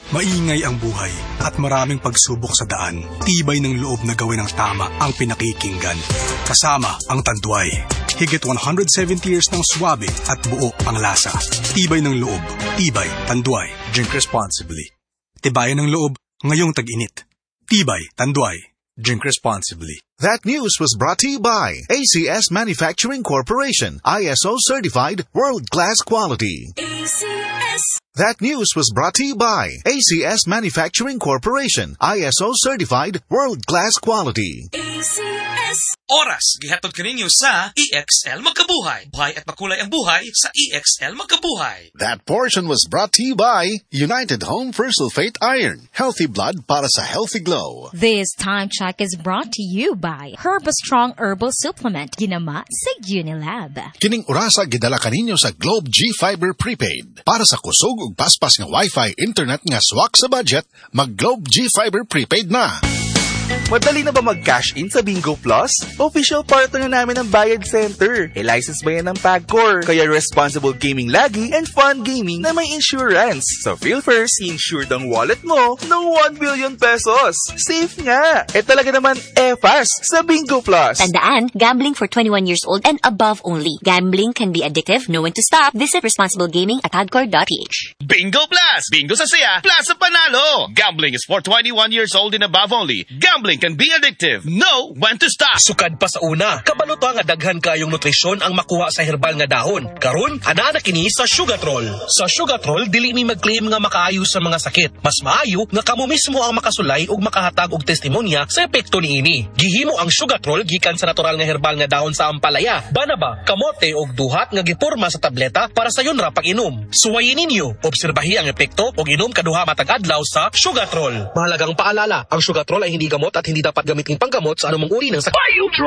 Maingay ang buhay at maraming pagsubok sa daan. Tibay ng loob na gawin ang tama ang pinakikinggan. Kasama ang Tanduay. Higit 170 years ng swabe at buo ang lasa. Tibay ng loob. Tibay, Tanduay. Drink responsibly. Tibayan ng loob ngayong tag-init. Tibay, Tanduay. Drink responsibly. That news was brought to you by ACS Manufacturing Corporation. ISO certified world-class quality. ACS. That news was brought to you by ACS Manufacturing Corporation. ISO certified world-class quality. ACS. Oras, gihatod kaninyo sa EXL Magkabuhay. Buhay at makulay ang buhay sa EXL Magkabuhay. That portion was brought to you by United Home for Sulfate Iron. Healthy blood para sa healthy glow. This time check is brought to you by Herbastrong Herbal Supplement. Ginama sa Unilab. Kining orasa gidala kaninyo sa Globe G Fiber Prepaid. Para sa kusog ug paspas nga Wi-Fi internet nga swak sa budget, mag Globe G Fiber Prepaid na. Madali na ba mag-cash in sa Bingo Plus? Official partner na namin ng Bayad Center. License ba yan ng PAGCOR? Kaya responsible gaming lagi and fun gaming na may insurance. So feel first, insured ang wallet mo ng 1 billion pesos. Safe nga. Talaga naman fast sa Bingo Plus. Tandaan, gambling for 21 years old and above only. Gambling can be addictive. Know when to stop. Visit responsiblegaming@pagcor.ph. Bingo Plus! Bingo sa saya, plus sa panalo! Gambling is for 21 years old and above only. Gambling can be addictive. Know when to stop. Sukad pa sa una, kabalo to nga daghan kayong nutrisyon ang makuha sa herbal nga dahon. Karon, ana na kini sa Sugatrol. Sa Sugatrol, dili mi mag-claim nga makaayo sa mga sakit. Mas maayo nga kamo mismo ang makasulay ug makahatag og testimonya sa epekto niini. Gihimo ang Sugatrol gikan sa natural nga herbal nga dahon sa ampalaya, banaba, kamote ug duhat nga giporma sa tableta para sa yun ra pag-inom. Suwayin ninyo, obserbahi ang epekto ug inom kaduha matag adlaw sa Sugatrol. Mahalagang paalala, ang Sugatrol ay hindi gamot at hindi dapat gamitin panggamot sa anumang uri ng sakit.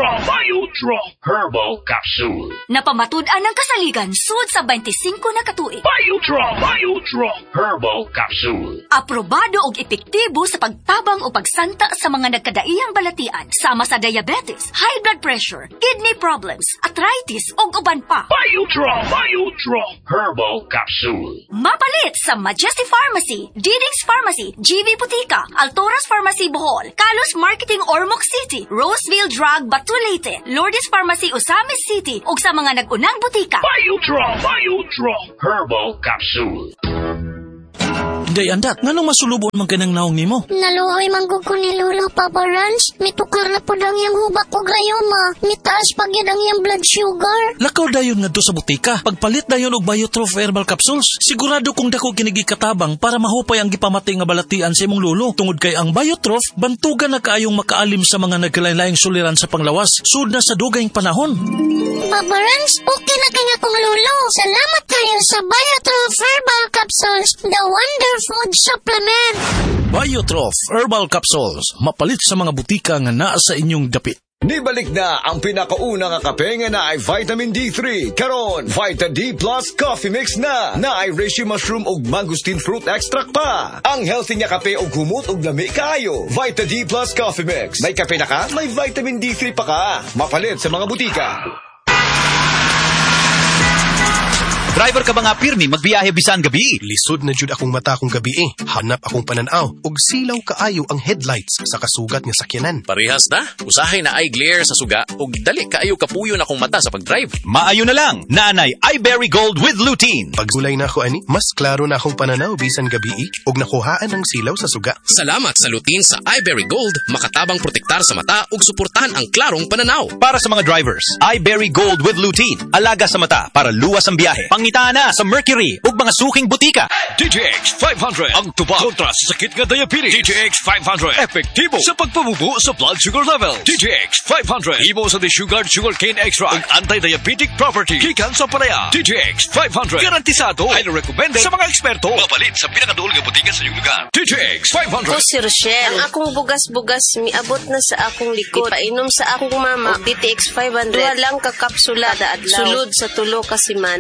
Biotrol Herbal Capsule. Napamatud-an ang kasaligan sud sa 25 na katuig. Biotrol Herbal Capsule. Aprobado og epektibo sa pagtabang o pagsanta sa mga nagkadaiyang balatian sama sa diabetes, high blood pressure, kidney problems, arthritis ug uban pa. Biotrol Herbal Capsule. Mapalit sa Majesty Pharmacy, Diding's Pharmacy, GV Butika, Altoras Pharmacy Bohol, Kalos Marketing Ormoc City, Roseville Drug Batulete, Lourdes Pharmacy Osamis City ug sa mga nag-unang butika. Biotrol Herbal Capsule. Day andat, nganong masulubon man kanang naong nimo? Naluoy manggug ko ni Lolo Papa Rans. Mitukar na po dang yung hubak ko gayoma. Mitaas pag yan ang yung blood sugar. Lakaw dayon nga do sa butika. Pagpalit dayon og Biotrof Herbal Capsules. Sigurado kung dako kinigi katabang para mahupay ang gipamati nga balatian sa imong lolo. Tungod kay ang Biotrof, bantugan na kaayong makaalim sa mga nagkalain-laing suliran sa panglawas. Sud na sa dugayng panahon. Papa Rans, okay na kaya kong lolo. Salamat kayo sa Biotrof Herbal Capsules. The Wonder Food Supplement. Biotrof Herbal Capsules. Mapalit sa mga butika nga naa sa inyong dapit. Nibalik na ang pinakauna nga kape nga na ay vitamin D3. Karon, Vita D Plus Coffee Mix na ay reishi mushroom ug mangosteen fruit extract pa. Ang healthy nga kape ug humot ug lami kaayo. Vita D Plus Coffee Mix. May kape na ka, may vitamin D3 pa ka. Mapalit sa mga butika. Driver ka ba nga pirmi magbiyahe bisan gabi? Lisod na jud akong mata akong gabi Hanap akong pananaw ug silaw kaayo ang headlights sa kasugat nga sakyanan. Parehas na. Usahay na ay glare sa suga ug dali kaayo kapuyo na akong mata sa pagdrive. Maayo na lang. Naanay iBerry Gold with lutein. Pagsulay na ako ani, mas klaro na akong pananaw bisan gabi ug nakuhaan ang silaw sa suga. Salamat sa lutein sa iBerry Gold, makatabang protektar sa mata ug suportahan ang klarong pananaw. Para sa mga drivers, iBerry Gold with lutein. Alaga sa mata para luwas ang biyahe. Pangitaan na sa Mercury ug mga suking butika. DJX 500 ang tubag kontra sa sakit nga diabetes. DJX 500 epektibo sa pagpabubo sa blood sugar level. DJX 500 ibo sa sugarcane extra ang anti-diabetic property gikan sa palaya. DJX 500 garantisado highly recommended sa mga eksperto. Mapalit sa pinakaduol nga butika sa iyong lugar. DJX 500. O si Rochelle, ang akong bugas-bugas miabot na sa akong likod. Painom sa akong mama DTX 500. Duha lang ka kapsula da adlaw. Sulod sa tulo ka semana. Nawala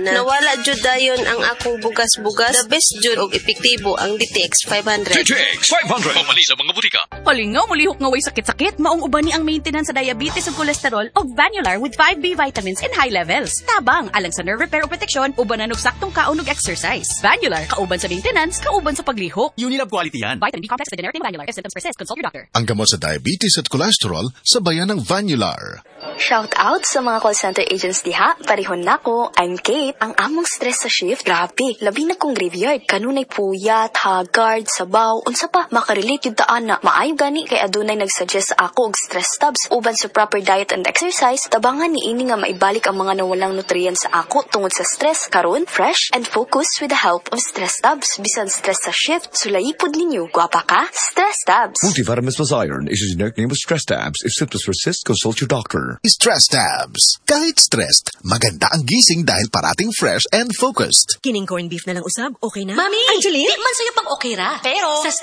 wala jud dayon ang akong bugas-bugas. The best jud og epektibo ang DTX 500. DTX 500. Pamali sa mga butika. Palingaw, mulihok nga way sakit-sakit. Maong uban ni ang maintenance sa diabetes ug cholesterol og Vanular with 5B vitamins in high levels. Tabang, alang sa nerve repair o protection, ubanan og saktong kaon ug exercise. Vanular, kauban sa maintenance, kauban sa paglihok. Unilab quality yan. Vitamin B complex with generic Vanular. If symptoms persist, consult your doctor. Ang gamot sa diabetes at cholesterol, sabayan ng Vanular. Shout out sa mga call center agents diha. Parihon nako. I'm Kate. Ang among stress sa shift, grabe. Labi na kong graveyard. Kanunay puyat, haggard, sabaw. Unsa pa, makarelate yung taan na. Maayo gani kay adunay nagsuggest sa ako og stress tabs. Uban sa proper diet and exercise, tabangan ni ini nga maibalik ang mga nawalang nutrients sa ako tungod sa stress. Karon, fresh and focused with the help of stress tabs. Bisan stress sa shift, sulayipod ninyo. Gwapa ka? Stress tabs. Multivitamins plus iron is a generic name of stress tabs. If symptoms persist, consult your doctor. Stress tabs. Kahit stressed, maganda ang gising dahil parating fresh and focused. Kining corned beef na lang usab, okay na? Mami! Angeline? Di man sa'yo pag okay ra. Pero, sa